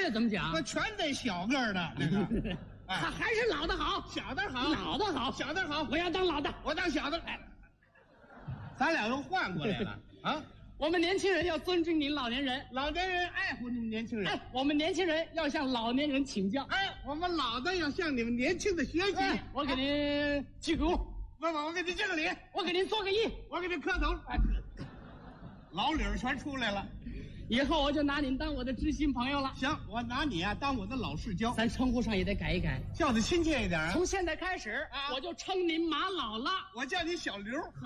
这怎么讲？ 那全得小个儿的那个。 还是老的好， 小的好， 老的好， 小的好。 我要当老的， 我当小的。哎，咱俩又换过来了啊！ 我们年轻人要尊敬您老年人， 老年人爱护你们年轻人。 哎，我们年轻人要向老年人请教。 哎，我们老的要向你们年轻的学习。 哎，我给您鞠个躬， 我给您敬个礼， 我给您做个揖， 我给您磕头。哎，老理儿全出来了。 以后我就拿您当我的知心朋友了。 行，我拿你啊当我的老世交。 咱称呼上也得改一改， 叫得亲切一点啊。 从现在开始，我就称您马老了。 我叫你小刘。